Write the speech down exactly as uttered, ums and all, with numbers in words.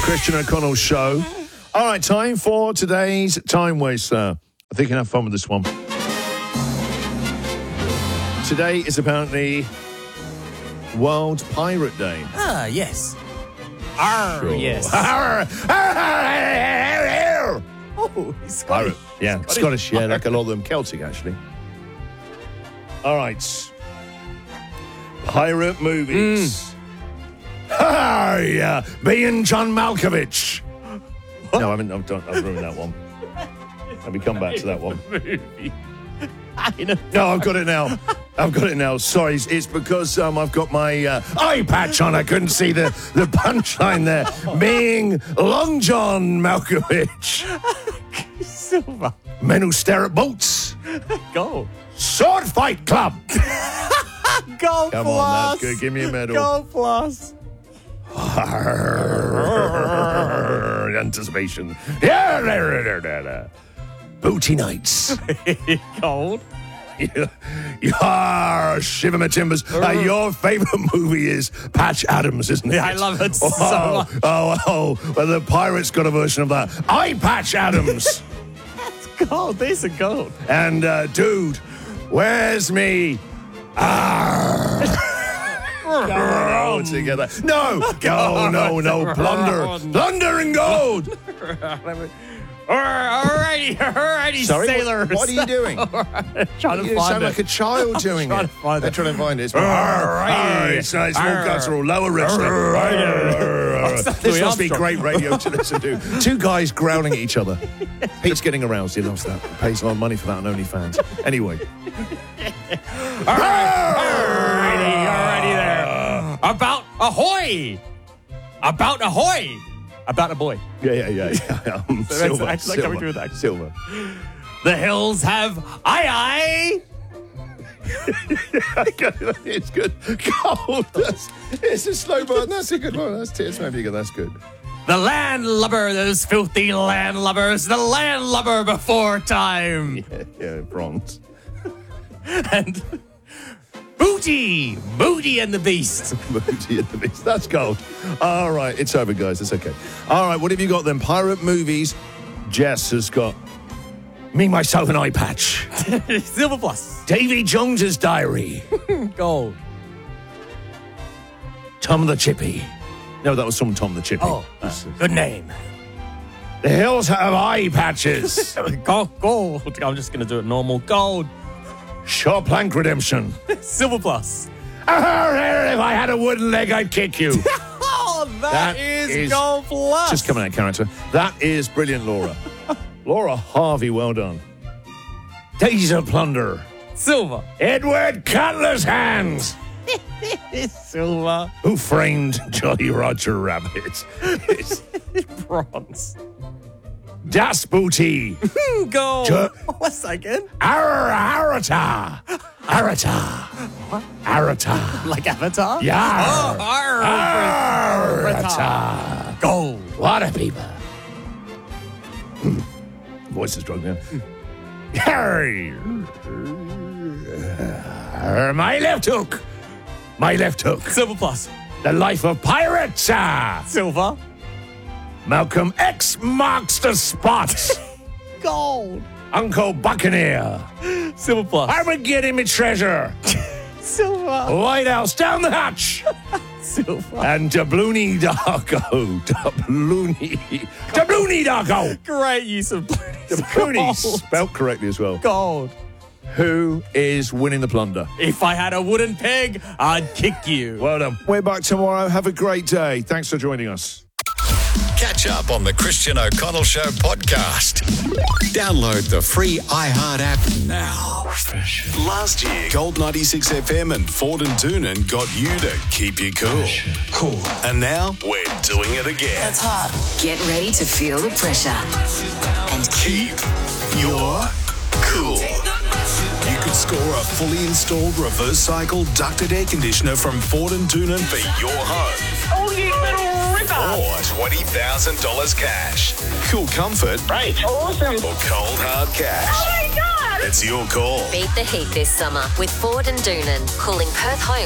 Christian O'Connell Show. All right, time for today's Time Waster. I think you can have fun with this one. Today is apparently World Pirate Day. Ah, yes. Arr, Sure. yes. Arr, arr, Oh, he's Scottish. Pirate. Yeah, Scottish. Scottish, yeah, like a lot of them. Celtic, actually. All right. Pirate movies. Mm. Ah, yeah. Being John Malkovich. What? No, I haven't. I've, done, I've ruined that one. Let me come back to that one. No, I've got it now. I've got it now. Sorry, it's, it's because um, I've got my uh, eye patch on. I couldn't see the, the punchline there. Being Long John Malkovich. Silver. Men who stare at boats. Go. Sword Fight Club. Go Come plus. on, that's good. Give me a medal. Go plus. Anticipation. Booty Nights. Gold. Yeah, shiver my timbers. Uh, your favourite movie is Patch Adams, isn't it? Yeah, I love it oh, so much. Oh, oh, well, the Pirates got a version of that. I Patch Adams. Gold. These are gold. And, uh, dude, where's me? Ah. Go together. No, no, no, no. Plunder. Plunder and gold. Alrighty, alrighty, Sorry, sailors. What, what are you doing? Trying to You find sound it. like a child doing trying it. to find They're it. trying to find it. It's, Arr, it's nice. Small arr, guttural, lower register. arr, arr. This must be great radio to listen to. Two guys growling at each other. Pete's getting aroused. He loves that. Pays a lot of money for that on OnlyFans. Anyway. Alrighty, alrighty there. About ahoy! About ahoy! About a boy. Yeah, yeah, yeah. yeah. Um, that's silver, actually silver, coming through with that. silver. The hills have aye aye. It's good. Gold. That's, it's a slow burn. That's a good one. That's Tears Maybe good. That's good. The landlubber, those filthy landlubbers, the landlubber before time. Yeah, yeah, bronze. And Booty, Booty and the Beast. Booty and the Beast. That's gold. All right, it's over, guys. It's okay. All right, what have you got then? Pirate movies. Jess has got Me, Myself, and Eye Patch. Silver plus. Davy Jones's Diary. Gold. Tom the Chippy. No, that was from Tom the Chippy. Oh, uh, good name. The hills have eye patches. Gold, gold. I'm just going to do it normal. Gold. Shore Plank Redemption. Silver plus. If I had a wooden leg, I'd kick you. Oh, that, That is, is gold plus. Just coming out of character. That is brilliant, Laura. Laura Harvey, well done. Days of Plunder. Silver. Edward Cutler's Hands. Silver. Who Framed Jolly Roger Rabbit? It's Bronze. Das Booty. Gold. Jo- What's that again? Ar- Arata. Arata. Arata. Like Avatar? Yar. Oh, arr. Arata. Gold. What a people. Voice is drunk now. Harry. My left hook. My left hook. Silver plus. The life of pirates. Ah. Silver. Malcolm X marks the spot. Gold. Uncle Buccaneer. Silver plus. Armageddon, my treasure. Silver. White House down the hatch. Silver. And Doubloony Darko. Doubloony. Doubloony Darko. Great use of Doubloony. Gold. Spelt correctly as well. Gold. Who is winning the plunder? If I had a wooden peg, I'd kick you. Well done. We're back tomorrow. Have a great day. Thanks for joining us. Catch up on the Christian O'Connell Show podcast. Download the free iHeart app now. Last year, Gold ninety-six F M and Ford and Doonan got you to keep you cool. Cool. And now we're doing it again. That's hot. Get ready to feel the pressure. And Keep your cool. You could score a fully installed reverse cycle ducted air conditioner from Ford and Doonan for your home. Oh, you little ripper. Or twenty thousand dollars cash. Cool comfort. Right. Awesome. Or cold hard cash. Oh, my God. It's your call. Beat the heat this summer with Ford and Doonan, cooling Perth home